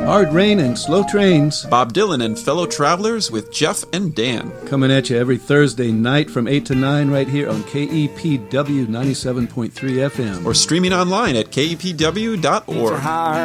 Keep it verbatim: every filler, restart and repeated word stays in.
Hard rain and slow trains. Bob Dylan and fellow travelers with Jeff and Dan. Coming at you every Thursday night from eight to nine right here on K E P W ninety-seven point three F M. Or streaming online at K E P W dot org.